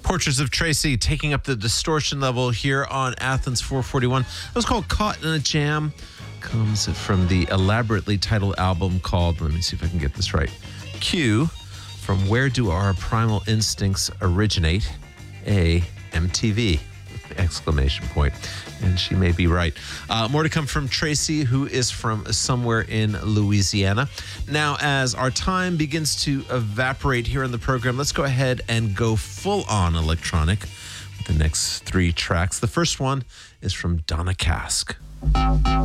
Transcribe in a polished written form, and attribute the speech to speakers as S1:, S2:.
S1: Portraits of Tracy taking up the distortion level here on Athens 441. It was called Caught in a Jam. Comes from the elaborately titled album called, let me see if I can get this right, Q, From Where Do Our Primal Instincts Originate? A, MTV. Exclamation point. And she may be right. More to come from Tracy, who is from somewhere in Louisiana. Now, as our time begins to evaporate here on the program, let's go ahead and go full on electronic with the next three tracks. The first one is from Donna Cask.